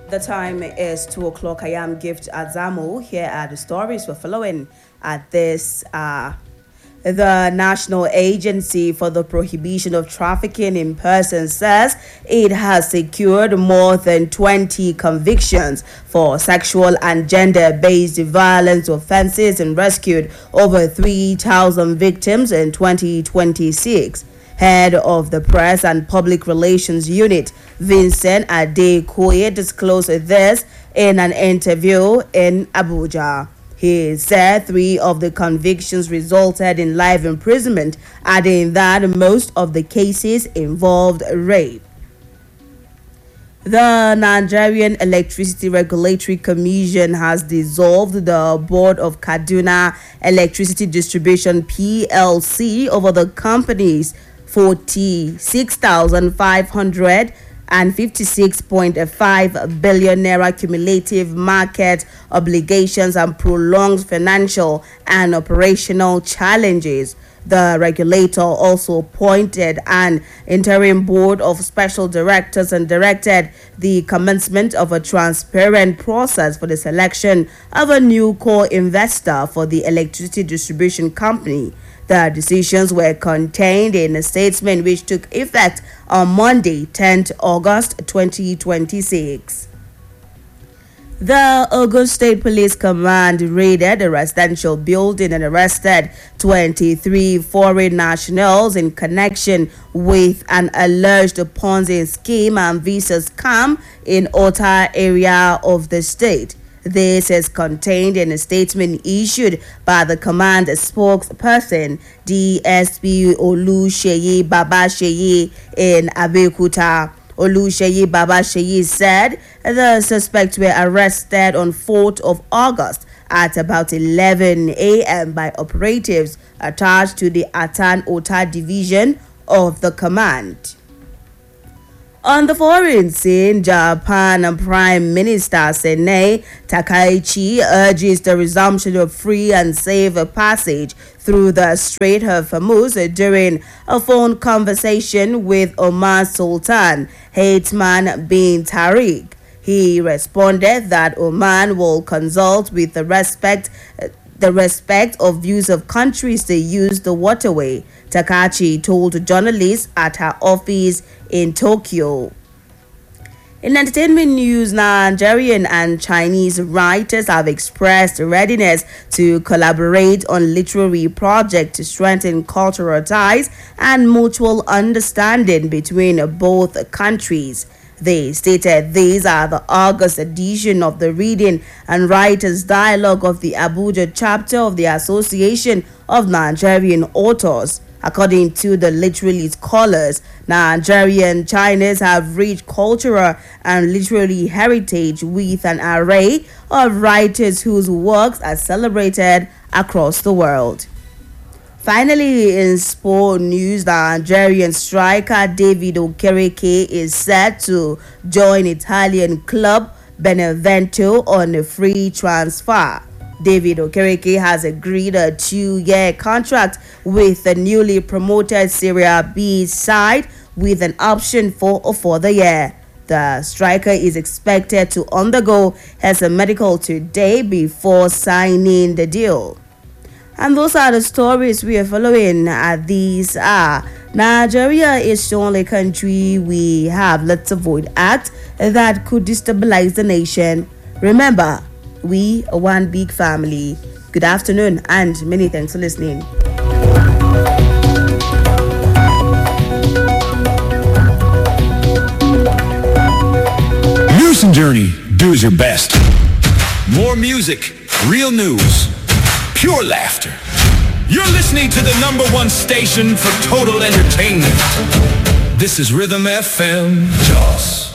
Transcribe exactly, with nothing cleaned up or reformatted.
The time is two o'clock. I am Gift Azamo. Here are the stories we're following at this. Uh, the National Agency for the Prohibition of Trafficking in Persons says it has secured more than twenty convictions for sexual and gender-based violence offenses and rescued over three thousand victims in twenty twenty-six. Head of the Press and Public Relations Unit, Vincent Adekoye, disclosed this in an interview in Abuja. He said three of the convictions resulted in life imprisonment, adding that most of the cases involved rape. The Nigerian Electricity Regulatory Commission has dissolved the Board of Kaduna Electricity Distribution P L C over the company's forty-six thousand five hundred fifty-six point five billion naira cumulative market obligations and prolonged financial and operational challenges. The regulator also appointed an interim board of special directors and directed the commencement of a transparent process for the selection of a new core investor for the electricity distribution company. The decisions were contained in a statement which took effect on Monday, tenth August twenty twenty-six. The Ogun State Police Command raided a residential building and arrested twenty-three foreign nationals in connection with an alleged Ponzi scheme and visa scam in Ota area of the state. This is contained in a statement issued by the command spokesperson, D S P Olusheyi Babasheyi in Abeokuta. Olusheyi Babasheyi said the suspects were arrested on fourth of August at about eleven a.m. by operatives attached to the Atan Ota division of the command. On the foreign scene, Japan Prime Minister Sene Takaichi urges the resumption of free and safe passage through the Strait of Hormuz during a phone conversation with Oman Sultan Haitham bin Tariq. He responded that Oman will consult with the respect the respect of views of countries to use the waterway, Takachi told journalists at her office in Tokyo. In entertainment news, Nigerian and Chinese writers have expressed readiness to collaborate on literary projects to strengthen cultural ties and mutual understanding between both countries. They stated these are the August edition of the Reading and Writers Dialogue of the Abuja chapter of the Association of Nigerian Authors. According to the literary scholars, Nigerian Chinese have rich cultural and literary heritage with an array of writers whose works are celebrated across the world. Finally, in sport news, the Nigerian striker David Okereke is set to join Italian club Benevento on a free transfer. David Okereke has agreed a two-year contract with the newly promoted Serie B side with an option for a further year. The striker is expected to undergo his medical today before signing the deal. And those are the stories we are following. Uh, these are Nigeria is the only country we have let's avoid act that could destabilize the nation. Remember, we are one big family. Good afternoon and many thanks for listening. News and Journey, do your best. More music, real news, pure laughter. You're listening to the number one station for total entertainment. This is Rhythm F M, Joss.